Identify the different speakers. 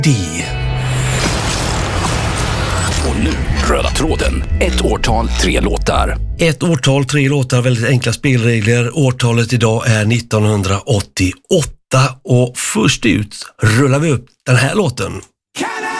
Speaker 1: Och nu, röda tråden. Ett årtal, 3 låtar.
Speaker 2: Ett årtal, 3 låtar, väldigt enkla spelregler. Årtalet idag är 1988 och först ut rullar vi upp den här låten.